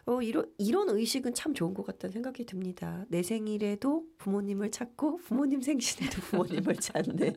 이런 의식은 참 좋은 것 같다는 생각이 듭니다. 내 생일에도 부모님을 찾고 부모님 생신에도 부모님을 찾는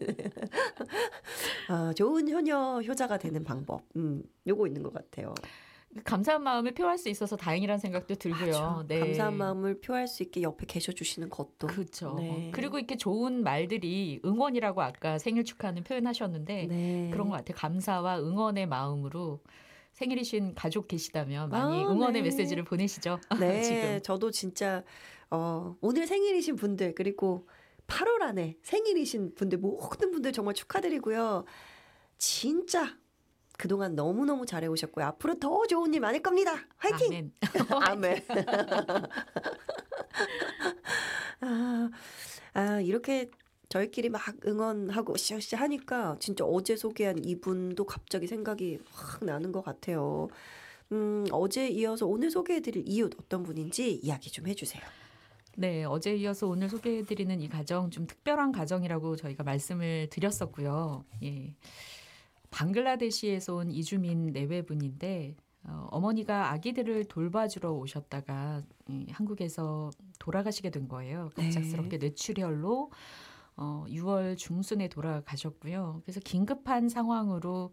좋은 효자가 되는 방법. 요거 있는 것 같아요. 감사한 마음을 표할 수 있어서 다행이라는 생각도 들고요. 맞아. 네. 감사한 마음을 표할 수 있게 옆에 계셔주시는 것도. 그렇죠. 네. 그리고 이렇게 좋은 말들이 응원이라고 아까 생일 축하는 표현하셨는데 네. 그런 것 같아요. 감사와 응원의 마음으로 생일이신 가족 계시다면 많이 응원의 네. 메시지를 보내시죠. 네. 지금. 저도 진짜 오늘 생일이신 분들 그리고 8월 안에 생일이신 분들 모든 분들 정말 축하드리고요. 진짜 그동안 너무너무 잘해오셨고요. 앞으로 더 좋은 일 많을 겁니다. 화이팅! 아멘. 이렇게 저희끼리 막 응원하고 으쌰으쌰 하니까 진짜 어제 소개한 이분도 갑자기 생각이 확 나는 것 같아요. 어제 이어서 오늘 소개해드릴 이웃 어떤 분인지 이야기 좀 해주세요. 네, 어제 이어서 오늘 소개해드리는 이 가정 좀 특별한 가정이라고 저희가 말씀을 드렸었고요. 예. 방글라데시에서 온 이주민 내외분인데 어머니가 아기들을 돌봐주러 오셨다가 한국에서 돌아가시게 된 거예요. 갑작스럽게 뇌출혈로 6월 중순에 돌아가셨고요. 그래서 긴급한 상황으로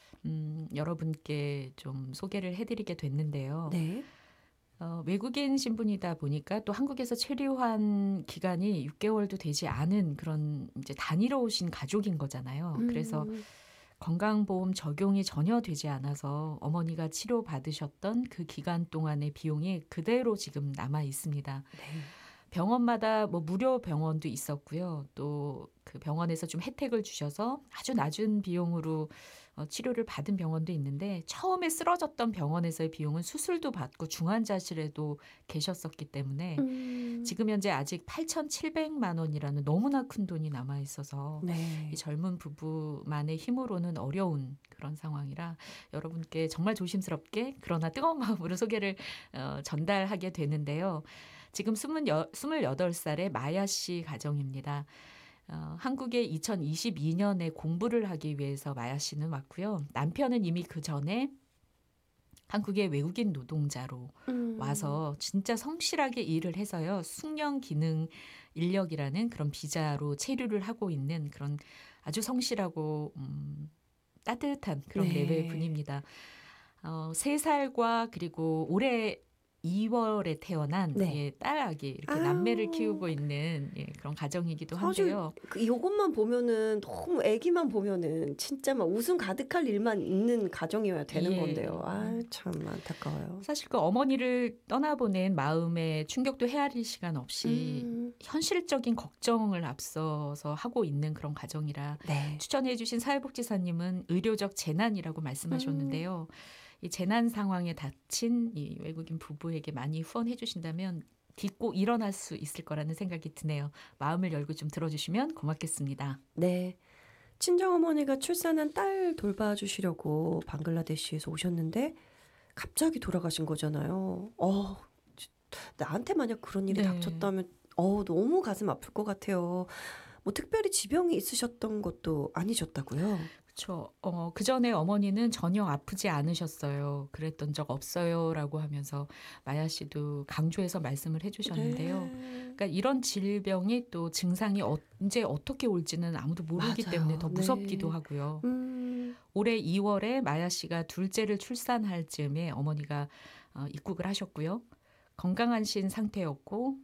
여러분께 좀 소개를 해드리게 됐는데요. 네. 외국인 신분이다 보니까 또 한국에서 체류한 기간이 6개월도 되지 않은 그런 이제 다니러 오신 가족인 거잖아요. 그래서 건강보험 적용이 전혀 되지 않아서 어머니가 치료받으셨던 그 기간 동안의 비용이 그대로 지금 남아 있습니다. 네. 병원마다 뭐 무료 병원도 있었고요. 또 그 병원에서 좀 혜택을 주셔서 아주 낮은 비용으로 치료를 받은 병원도 있는데 처음에 쓰러졌던 병원에서의 비용은 수술도 받고 중환자실에도 계셨었기 때문에 지금 현재 아직 8,700만 원이라는 너무나 큰 돈이 남아 있어서 네. 이 젊은 부부만의 힘으로는 어려운 그런 상황이라 여러분께 정말 조심스럽게 그러나 뜨거운 마음으로 소개를 전달하게 되는데요. 지금 28살의 마야 씨 가정입니다. 한국에 2022년에 공부를 하기 위해서 마야 씨는 왔고요. 남편은 이미 그 전에 한국의 외국인 노동자로 와서 진짜 성실하게 일을 해서요. 숙련 기능 인력이라는 그런 비자로 체류를 하고 있는 그런 아주 성실하고 따뜻한 그런 내외 분입니다. 3살과 그리고 올해 2월에 태어난 딸 아기 이렇게 남매를 키우고 있는 그런 가정이기도 한데요. 사실 이것만 보면은 너무 아기만 보면은 진짜 막 웃음 가득할 일만 있는 가정이어야 되는 건데요. 참 안타까워요. 사실 그 어머니를 떠나보낸 마음의 충격도 헤아릴 시간 없이 현실적인 걱정을 앞서서 하고 있는 그런 가정이라 추천해 주신 사회복지사님은 의료적 재난이라고 말씀하셨는데요. 이 재난 상황에 닥친 이 외국인 부부에게 많이 후원해 주신다면 딛고 일어날 수 있을 거라는 생각이 드네요. 마음을 열고 좀 들어주시면 고맙겠습니다. 네. 친정어머니가 출산한 딸 돌봐주시려고 방글라데시에서 오셨는데 갑자기 돌아가신 거잖아요. 나한테 만약 그런 일이 닥쳤다면 너무 가슴 아플 것 같아요. 뭐 특별히 지병이 있으셨던 것도 아니셨다고요? 그렇죠. 그 전에 어머니는 전혀 아프지 않으셨어요. 그랬던 적 없어요라고 하면서 마야 씨도 강조해서 말씀을 해주셨는데요. 그러니까 이런 질병이 또 증상이 언제 어떻게 올지는 아무도 모르기 때문에 더 무섭기도 하고요. 올해 2월에 마야 씨가 둘째를 출산할 즈음에 어머니가 입국을 하셨고요. 건강하신 상태였고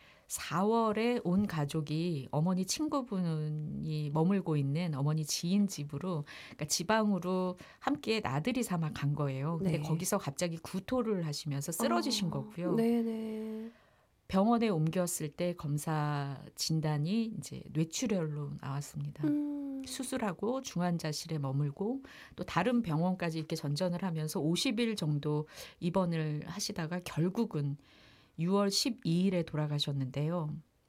4월에 온 가족이 어머니 친구분이 머물고 있는 어머니 지인 집으로 그러니까 지방으로 함께 나들이 삼아 간 거예요. 근데 거기서 갑자기 구토를 하시면서 쓰러지신 거고요. 네네. 병원에 옮겼을 때 검사 진단이 이제 뇌출혈로 나왔습니다. 수술하고 중환자실에 머물고 또 다른 병원까지 이렇게 전전을 하면서 50일 정도 입원을 하시다가 결국은 6월 12일에 돌아가셨는데요.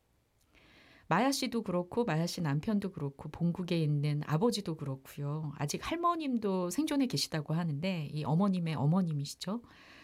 마야 씨도 그렇고 마야 씨 남편도 그렇고 본국에 있는 아버지도 그렇고요. 아직 할머님도 생존해 계시다고 하는데 이 어머님의 어머님이시죠.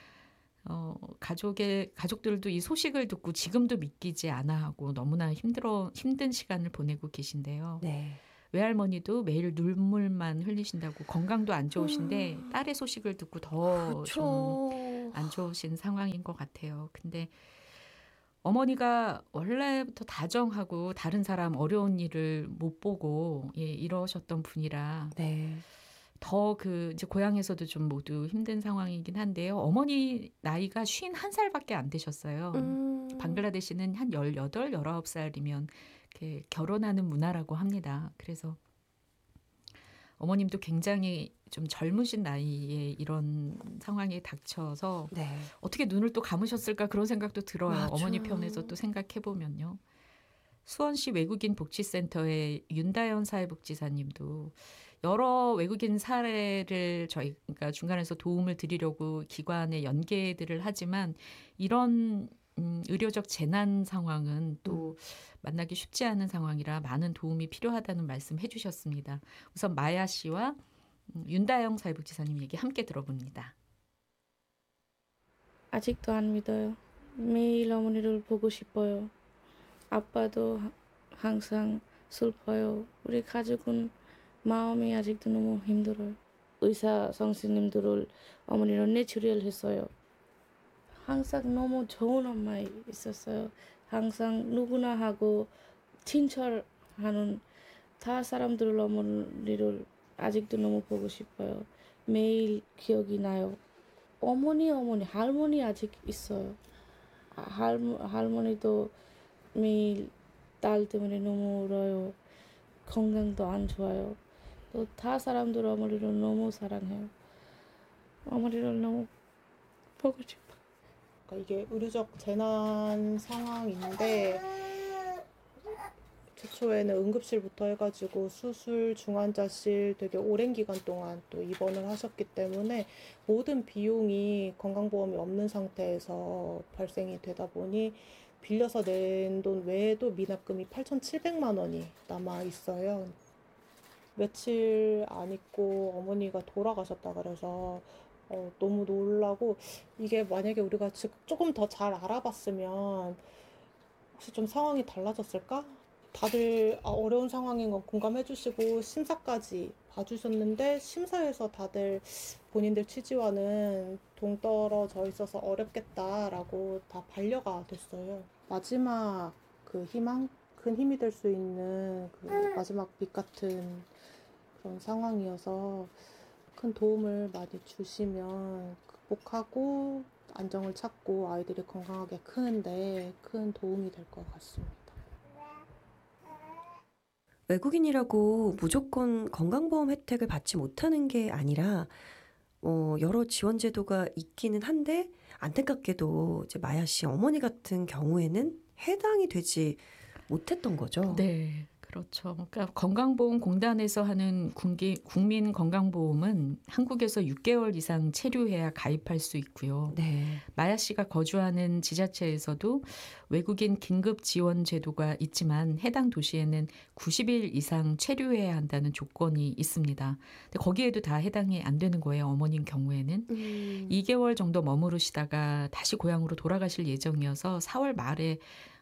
가족들도 이 소식을 듣고 지금도 믿기지 않아 하고 너무나 힘든 시간을 보내고 계신데요. 네. 외할머니도 매일 눈물만 흘리신다고 건강도 안 좋으신데 딸의 소식을 듣고 더 좀 안 좋으신 상황인 것 같아요. 근데 어머니가 원래부터 다정하고 다른 사람 어려운 일을 못 보고 이러셨던 분이라 네. 더 이제 고향에서도 좀 모두 힘든 상황이긴 한데요. 어머니 나이가 51살밖에 안 되셨어요. 음. 방글라데시는 한 18, 19살이면 이렇게 결혼하는 문화라고 합니다. 그래서 어머님도 굉장히 좀 젊으신 나이에 이런 상황에 닥쳐서 네. 어떻게 눈을 또 감으셨을까 그런 생각도 들어요. 맞아. 어머니 편에서 또 생각해 보면요. 수원시 외국인 복지센터의 윤다연 사회복지사님도 여러 외국인 사례를 저희가 중간에서 도움을 드리려고 기관에 연계들을 하지만 이런 의료적 재난 상황은 또 만나기 쉽지 않은 상황이라 많은 도움이 필요하다는 말씀 해주셨습니다. 우선 마야 씨와 윤다영 사회복지사님 얘기 함께 들어봅니다. 아직도 안 믿어요. 매일 어머니를 보고 싶어요. 아빠도 항상 슬퍼요. 우리 가족은 마음이 아직도 너무 힘들어요. 의사 선생님들을 어머니를 내추럴 했어요. 항상 너무 좋은 엄마 있었어요. 항상 누구나 하고 친절하는 다 사람들 어머니를 아직도 너무 보고 싶어요. 매일 기억이 나요. 어머니, 할머니 아직 있어요. 할머니도 매일 딸 때문에 너무 울어요. 건강도 안 좋아요. 또 다 사람들 어머니를 너무 사랑해요. 어머니를 너무 보고 싶어요. 그러니까 이게 의료적 재난 상황인데 최초에는 응급실부터 해가지고 수술, 중환자실 되게 오랜 기간 동안 또 입원을 하셨기 때문에 모든 비용이 건강보험이 없는 상태에서 발생이 되다 보니 빌려서 낸 돈 외에도 미납금이 8,700만 원이 남아 있어요. 며칠 안 있고 어머니가 돌아가셨다 그래서 너무 놀라고, 이게 만약에 우리가 조금 더 잘 알아봤으면 혹시 좀 상황이 달라졌을까? 다들 어려운 상황인 건 공감해 주시고 심사까지 봐주셨는데 심사에서 다들 본인들 취지와는 동떨어져 있어서 어렵겠다라고 다 반려가 됐어요. 마지막 그 희망, 큰 힘이 될 수 있는 그 마지막 빛 같은 그런 상황이어서 큰 도움을 많이 주시면 극복하고 안정을 찾고 아이들이 건강하게 크는데 큰 도움이 될 것 같습니다. 외국인이라고 무조건 건강보험 혜택을 받지 못하는 게 아니라 여러 지원 제도가 있기는 한데 안타깝게도 이제 마야 씨 어머니 같은 경우에는 해당이 되지 못했던 거죠. 네, 그렇죠. 그러니까 건강보험공단에서 하는 국민 건강보험은 한국에서 6개월 이상 체류해야 가입할 수 있고요. 네. 마야 씨가 거주하는 지자체에서도 외국인 긴급 지원 제도가 있지만 해당 도시에는 90일 이상 체류해야 한다는 조건이 있습니다. 근데 거기에도 다 해당이 안 되는 거예요. 어머님 경우에는. 2개월 정도 머무르시다가 다시 고향으로 돌아가실 예정이어서 4월 말에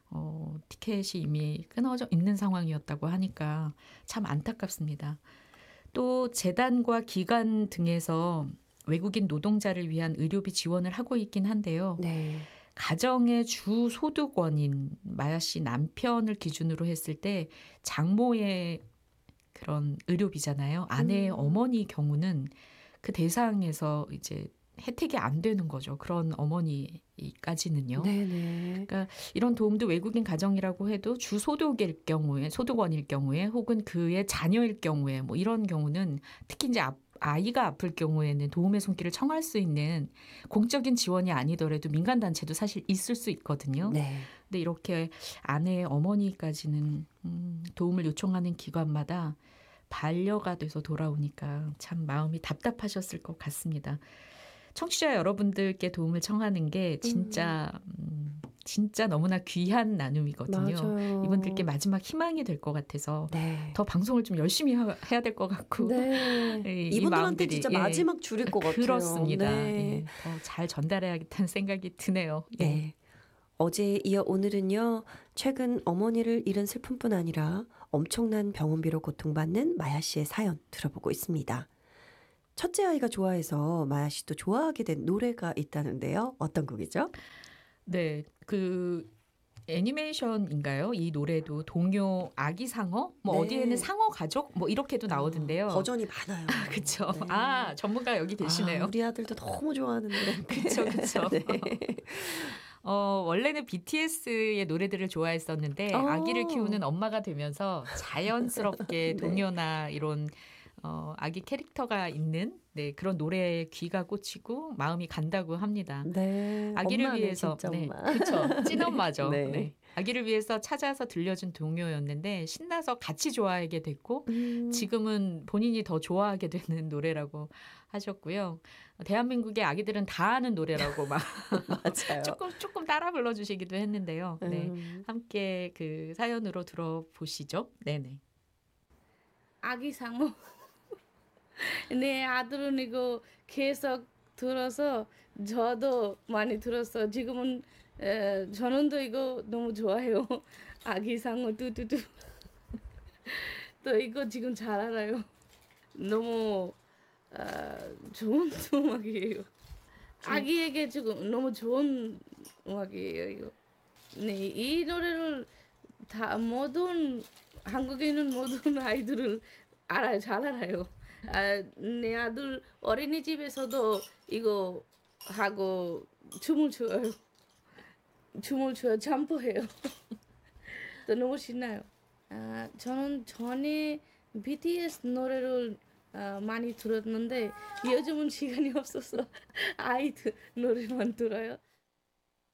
티켓이 이미 끊어져 있는 상황이었다고 하니까 참 안타깝습니다. 또 재단과 기관 등에서 외국인 노동자를 위한 의료비 지원을 하고 있긴 한데요. 네. 가정의 주 소득원인 마야 씨 남편을 기준으로 했을 때 장모의 그런 의료비잖아요. 아내의 어머니 경우는 그 대상에서 이제 혜택이 안 되는 거죠. 그런 어머니까지는요. 네네. 그러니까 이런 도움도 외국인 가정이라고 해도 주 소득일 경우에, 소득원일 경우에, 혹은 그의 자녀일 경우에, 뭐 이런 경우는 특히 이제 아이가 아플 경우에는 도움의 손길을 청할 수 있는 공적인 지원이 아니더라도 민간 단체도 사실 있을 수 있거든요. 네. 근데 이렇게 아내의 어머니까지는 도움을 요청하는 기관마다 반려가 돼서 돌아오니까 참 마음이 답답하셨을 것 같습니다. 청취자 여러분들께 도움을 청하는 게 진짜 너무나 귀한 나눔이거든요. 맞아요. 이분들께 마지막 희망이 될 것 같아서 네. 더 방송을 좀 열심히 해야 될 것 같고 네. 이 이분들한테 마음들이 진짜 마지막 줄일 것 같아요. 그렇습니다. 네. 더 잘 전달해야겠다는 생각이 드네요. 네. 어제에 이어 오늘은요. 최근 어머니를 잃은 슬픔뿐 아니라 엄청난 병원비로 고통받는 마야 씨의 사연 들어보고 있습니다. 첫째 아이가 좋아해서 마야 씨도 좋아하게 된 노래가 있다는데요. 어떤 곡이죠? 네, 그 애니메이션인가요? 이 노래도 동요 아기 상어? 뭐 네. 어디에는 상어 가족? 뭐 이렇게도 나오던데요. 버전이 많아요. 그쵸. 네. 아, 전문가 여기 계시네요. 우리 아들도 너무 좋아하는 노래인데. 그쵸, 그쵸. 네. 원래는 BTS의 노래들을 좋아했었는데 아기를 키우는 엄마가 되면서 자연스럽게 네. 동요나 이런 아기 캐릭터가 있는 네, 그런 노래에 귀가 꽂히고 마음이 간다고 합니다. 네. 아기를 엄마네, 위해서 진짜 네, 엄마. 그쵸, 찐엄마죠. 네. 네. 아기를 위해서 찾아서 들려준 동요였는데 신나서 같이 좋아하게 됐고 지금은 본인이 더 좋아하게 되는 노래라고 하셨고요. 대한민국의 아기들은 다 아는 노래라고 막 맞아요. 조금 따라 불러주시기도 했는데요. 네, 음. 함께 그 사연으로 들어보시죠. 네네. 아기 상어. 내 아들은 이거 계속 들어서 저도 많이 들었어. 지금은 저는도 이거 너무 좋아해요. 아기 상어 뚜뚜뚜. 또 이거 지금 잘 알아요. 너무 좋은 음악이에요. 아기에게 지금 너무 좋은 음악이에요. 이거. 네, 이 노래를 다 모든 한국에 있는 모든 아이들을 알아요. 잘 알아요. 내 아들 어린이집에서도 이거 하고 춤을 춰요. 점프해요. 또 너무 신나요. 저는 전에 BTS 노래를 많이 들었는데 요즘은 시간이 없어서 아이들 노래만 들어요.